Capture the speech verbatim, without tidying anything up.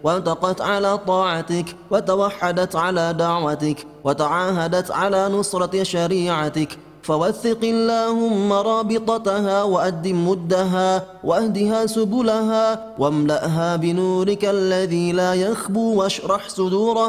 وانتقت على طاعتك وتوحدت على دعوتك وتعاهدت على نصرة شريعتك، فوثق اللهم رابطتها وأدم مدها واهدها سبلها واملأها بنورك الذي لا يخبو، واشرح صدورها